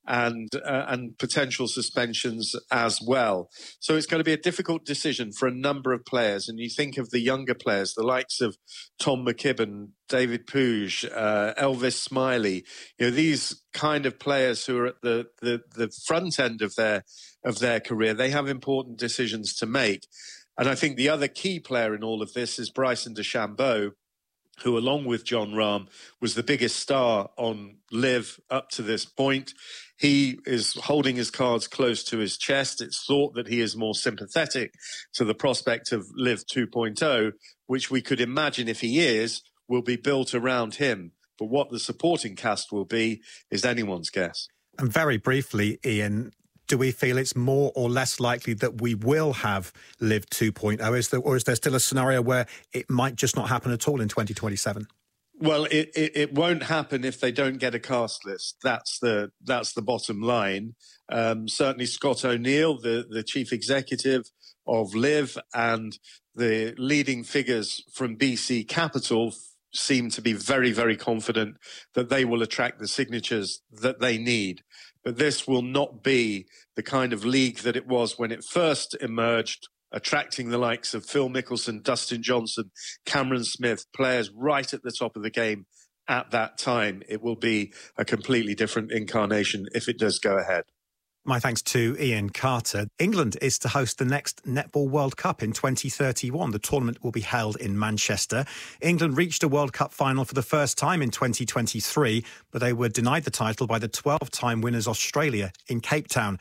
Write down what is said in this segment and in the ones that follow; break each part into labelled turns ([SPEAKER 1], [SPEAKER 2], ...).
[SPEAKER 1] and potential suspensions as well. So it's going to be a difficult decision for a number of players. And you think of the younger players, the likes of Tom McKibben, David Puig, Elvis Smiley, these kind of players who are at the front end of their career. They have important decisions to make. And I think the other key player in all of this is Bryson DeChambeau, who, along with Jon Rahm, was the biggest star on LIV up to this point. He is holding his cards close to his chest. It's thought that he is more sympathetic to the prospect of LIV 2.0, which we could imagine, if he is, will be built around him. But what the supporting cast will be is anyone's guess.
[SPEAKER 2] And very briefly, Ian, do we feel it's more or less likely that we will have LIV 2.0? Or is there still a scenario where it might just not happen at all in 2027?
[SPEAKER 1] Well, it won't happen if they don't get a cast list. That's the bottom line. Certainly Scott O'Neill, the chief executive of LIV, and the leading figures from BC Capital seem to be very, very confident that they will attract the signatures that they need. But this will not be the kind of league that it was when it first emerged, attracting the likes of Phil Mickelson, Dustin Johnson, Cameron Smith, players right at the top of the game at that time. It will be a completely different incarnation if it does go ahead.
[SPEAKER 2] My thanks to Ian Carter. England is to host the next Netball World Cup in 2031. The tournament will be held in Manchester. England reached a World Cup final for the first time in 2023, but they were denied the title by the 12-time winners Australia in Cape Town.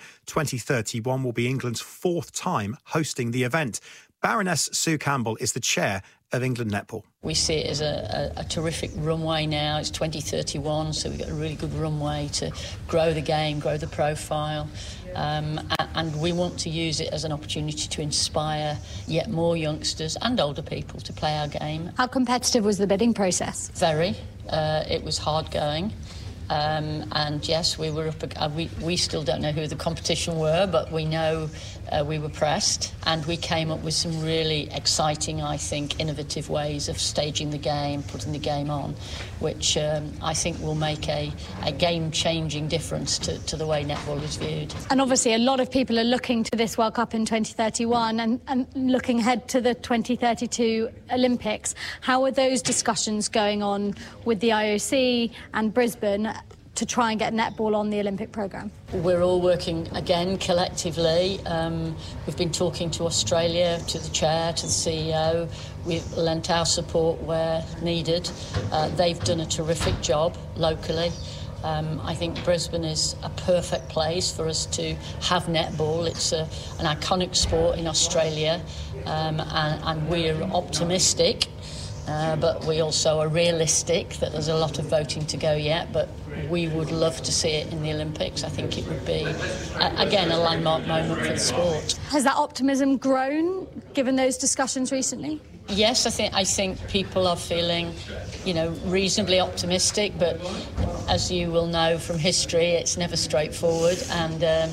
[SPEAKER 2] 2031 will be England's fourth time hosting the event. Baroness Sue Campbell is the chair of England Netball.
[SPEAKER 3] We see it as a terrific runway now. It's 2031, so we've got a really good runway to grow the game, grow the profile, and we want to use it as an opportunity to inspire yet more youngsters and older people to play our game.
[SPEAKER 4] How competitive was the bidding process?
[SPEAKER 3] Very. It was hard going. And yes, we were up. We still don't know who the competition were, but we know we were pressed, and we came up with some really exciting, I think, innovative ways of staging the game, putting the game on, which I think will make a game-changing difference to the way netball is viewed.
[SPEAKER 4] And obviously, a lot of people are looking to this World Cup in 2031 and looking ahead to the 2032 Olympics. How are those discussions going on with the IOC and Brisbane to try and get netball on the Olympic programme?
[SPEAKER 3] We're all working, again, collectively. We've been talking to Australia, to the chair, to the CEO. We've lent our support where needed. They've done a terrific job locally. I think Brisbane is a perfect place for us to have netball. It's an iconic sport in Australia, and we're optimistic. But we also are realistic that there's a lot of voting to go yet, but we would love to see it in the Olympics. I think it would be, again, a landmark moment for the sport.
[SPEAKER 4] Has that optimism grown, given those discussions recently?
[SPEAKER 3] Yes, I think people are feeling, reasonably optimistic, but as you will know from history, it's never straightforward, and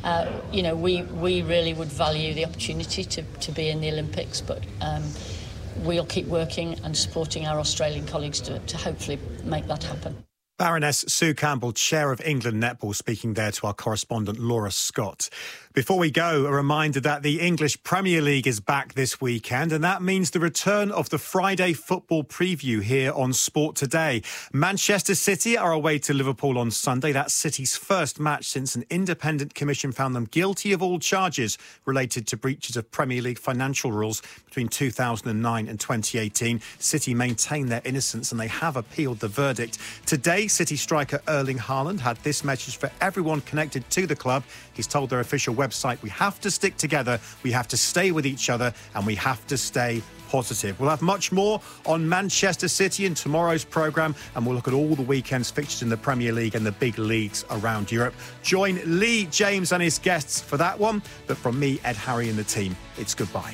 [SPEAKER 3] we really would value the opportunity to be in the Olympics, but we'll keep working and supporting our Australian colleagues to hopefully make that happen.
[SPEAKER 2] Baroness Sue Campbell, chair of England Netball, speaking there to our correspondent Laura Scott. Before we go, a reminder that the English Premier League is back this weekend, and that means the return of the Friday football preview here on Sport Today. Manchester City are away to Liverpool on Sunday. That's City's first match since an independent commission found them guilty of all charges related to breaches of Premier League financial rules between 2009 and 2018. City maintain their innocence and they have appealed the verdict. Today, City striker Erling Haaland had this message for everyone connected to the club. He's told their official website, we have to stick together, we have to stay with each other, and we have to stay positive. We'll have much more on Manchester City in tomorrow's programme, and we'll look at all the weekend's fixtures in the Premier League and the big leagues around Europe. Join Lee James and his guests for that one, but from me, Ed Harry and the team, it's goodbye.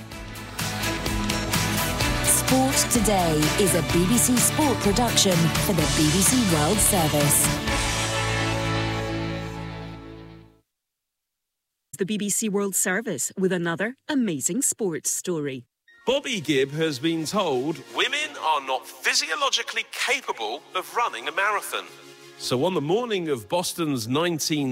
[SPEAKER 5] Sport Today is a BBC Sport production for the BBC World Service.
[SPEAKER 6] The BBC World Service with another amazing sports story.
[SPEAKER 7] Bobby Gibb has been told women are not physiologically capable of running a marathon. So on the morning of Boston's